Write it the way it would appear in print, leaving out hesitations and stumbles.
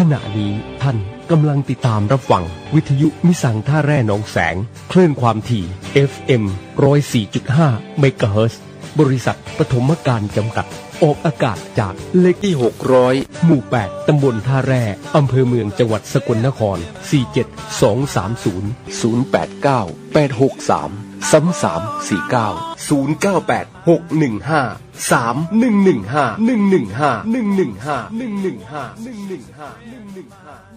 ขณะนี้ท่านกำลังติดตามรับฟังวิทยุมิสังท่าแร่หนองแสงคลื่นความถี่ FM 104.5 เมกะเฮิรตซ์บริษัทปฐมการจำกัดออกอากาศจากเลขที่600หมู่8ตำบลท่าแร่อำเภอเมืองจังหวัดสกลนคร47230 089 863 3349 098 615 3115115 115 115 115 115 115